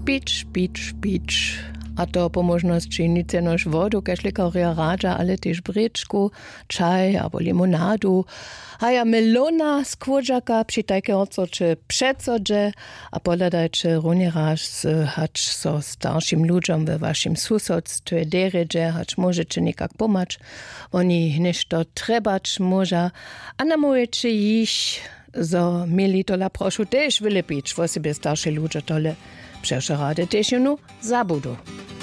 pić. A to po možnosti nie cenož vodu, kaž lekaria radža, ale tež brečku, čaj abo limonadu. Haja melona z kôžaka pri také odsoče predsodže a podľadajče runeraž hač so starším ľuďom ve vašim susodstve dereže, hač môžete nekak pomať. Oni nešto trebač môža a namôžete již zo militola prošu tež vylepiť vo sebe starší ľudia tole. Przecież rady też no zabudu.